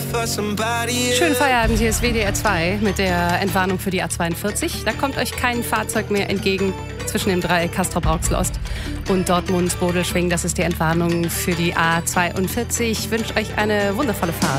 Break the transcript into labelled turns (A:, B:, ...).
A: Schönen Feierabend, hier ist WDR 2 mit der Entwarnung für die A42. Da kommt euch kein Fahrzeug mehr entgegen zwischen dem Dreieck Castrop-Rauxel-Ost und Dortmund-Bodelschwingh. Das ist die Entwarnung für die A42. Ich wünsche euch eine wundervolle Fahrt.